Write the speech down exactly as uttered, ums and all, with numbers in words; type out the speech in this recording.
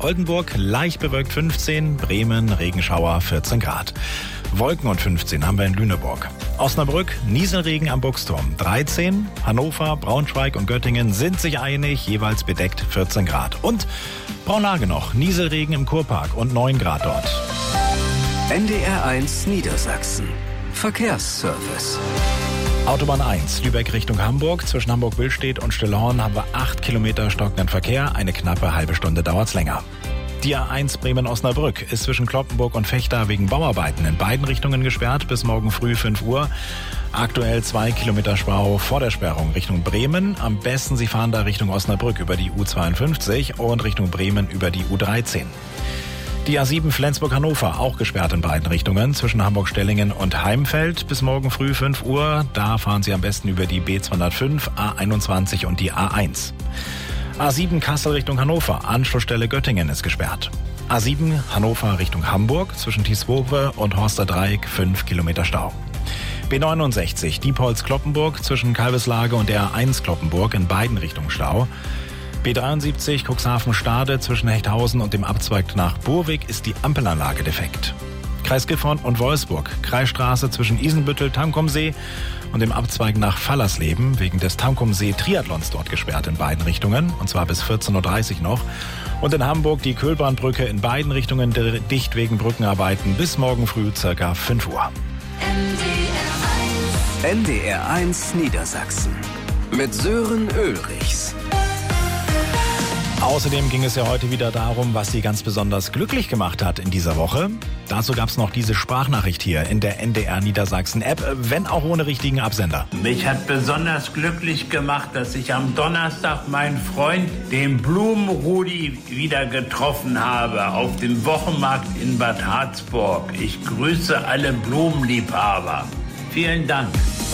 Oldenburg leicht bewölkt fünfzehn, Bremen Regenschauer vierzehn Grad. Wolken und fünfzehn haben wir in Lüneburg. Osnabrück, Nieselregen am Buchsturm dreizehn. Hannover, Braunschweig und Göttingen sind sich einig, jeweils bedeckt vierzehn Grad. Und Braunlage noch, Nieselregen im Kurpark und neun Grad dort. N D R eins Niedersachsen. Verkehrsservice. Autobahn eins, Lübeck Richtung Hamburg. Zwischen Hamburg-Billstedt und Stillhorn haben wir acht Kilometer stockenden Verkehr. Eine knappe halbe Stunde dauert's länger. Die A eins Bremen-Osnabrück ist zwischen Cloppenburg und Vechta wegen Bauarbeiten in beiden Richtungen gesperrt bis morgen früh fünf Uhr. Aktuell zwei Kilometer Stau vor der Sperrung Richtung Bremen. Am besten Sie fahren da Richtung Osnabrück über die U zweiundfünfzig und Richtung Bremen über die U dreizehn. Die A sieben Flensburg-Hannover auch gesperrt in beiden Richtungen zwischen Hamburg-Stellingen und Heimfeld bis morgen früh fünf Uhr. Da fahren Sie am besten über die B zweihundertfünf, A einundzwanzig und die A eins. A sieben Kassel Richtung Hannover, Anschlussstelle Göttingen ist gesperrt. A sieben Hannover Richtung Hamburg zwischen Tieswowe und Horsterdreieck fünf Kilometer Stau. B neunundsechzig Diepholz-Kloppenburg zwischen Kalveslage und der A eins Kloppenburg in beiden Richtungen Stau. B dreiundsiebzig Cuxhaven-Stade zwischen Hechthausen und dem Abzweig nach Burwig ist die Ampelanlage defekt. Kreis Gifhorn und Wolfsburg, Kreisstraße zwischen Isenbüttel, Tankumsee und dem Abzweig nach Fallersleben wegen des Tankumsee-Triathlons dort gesperrt in beiden Richtungen, und zwar bis vierzehn Uhr dreißig noch. Und in Hamburg die Köhlbahnbrücke in beiden Richtungen dicht wegen Brückenarbeiten bis morgen früh circa fünf Uhr. N D R eins Niedersachsen mit Sören Ulrichs. Außerdem ging es ja heute wieder darum, was Sie ganz besonders glücklich gemacht hat in dieser Woche. Dazu gab es noch diese Sprachnachricht hier in der N D R Niedersachsen App, wenn auch ohne richtigen Absender. Mich hat besonders glücklich gemacht, dass ich am Donnerstag meinen Freund, den Blumenrudi, wieder getroffen habe auf dem Wochenmarkt in Bad Harzburg. Ich grüße alle Blumenliebhaber. Vielen Dank.